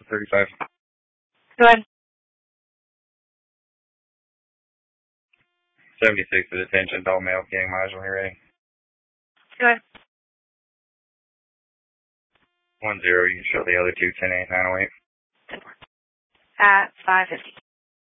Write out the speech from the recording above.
35. Go ahead. 76 to detention, all male, gang mileage when you're ready. Go ahead. 10, you can show the other two, 10, 8, 908. At 550.